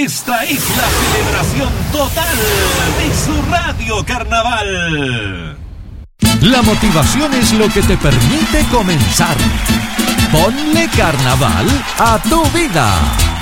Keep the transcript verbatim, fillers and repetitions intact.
Esta es la celebración total de su Radio Carnaval. La motivación es lo que te permite comenzar. Ponle carnaval a tu vida.